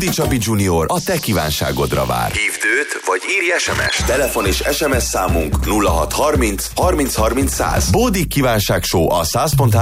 Bódi Csabi Junior a te kívánságodra vár. Hívd őt, vagy írj SMS-t. Telefon és SMS számunk 0630 30 30 100. Bódi kívánság show a 100.3